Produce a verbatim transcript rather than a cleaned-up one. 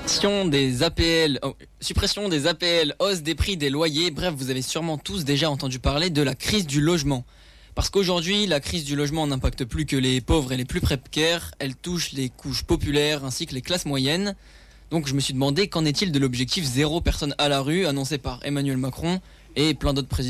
Suppression des A P L, oh, suppression des A P L, hausse des prix des loyers. Bref, vous avez sûrement tous déjà entendu parler de la crise du logement. Parce qu'aujourd'hui, la crise du logement n'impacte plus que les pauvres et les plus précaires. Elle touche les couches populaires ainsi que les classes moyennes. Donc je me suis demandé qu'en est-il de l'objectif zéro personne à la rue annoncé par Emmanuel Macron et plein d'autres présidents.